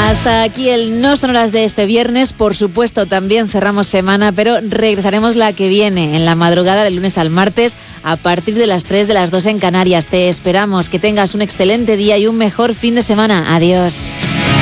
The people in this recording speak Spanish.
Hasta aquí el No Sonoras de este viernes. Por supuesto, también cerramos semana, pero regresaremos la que viene, en la madrugada del lunes al martes, a partir de las 3 de las 2 en Canarias. Te esperamos. Que tengas un excelente día y un mejor fin de semana. Adiós.